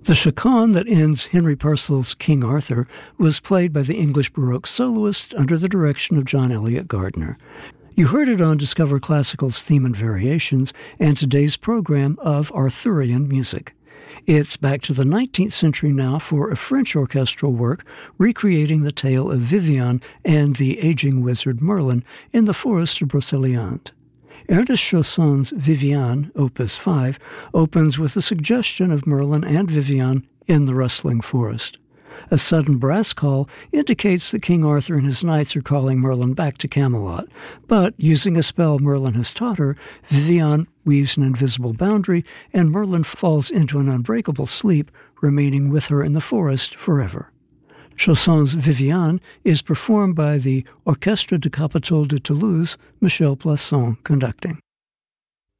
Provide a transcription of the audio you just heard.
The chaconne that ends Henry Purcell's King Arthur was played by the English Baroque soloist under the direction of John Eliot Gardner. You heard it on Discover Classical's Theme and Variations and today's program of Arthurian music. It's back to the 19th century now for a French orchestral work recreating the tale of Vivian and the aging wizard Merlin in the forest of Brocéliande. Ernest Chausson's Viviane, Opus 5, opens with a suggestion of Merlin and Viviane in the rustling forest. A sudden brass call indicates that King Arthur and his knights are calling Merlin back to Camelot, but using a spell Merlin has taught her, Viviane weaves an invisible boundary, and Merlin falls into an unbreakable sleep, remaining with her in the forest forever. Chausson's Viviane is performed by the Orchestre de Capitole de Toulouse, Michel Plasson conducting.